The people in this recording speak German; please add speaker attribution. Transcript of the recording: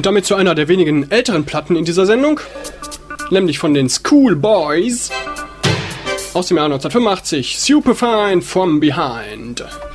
Speaker 1: damit zu einer der wenigen älteren Platten in dieser Sendung, nämlich von den Schoolboys aus dem Jahr 1985, Superfine from Behind.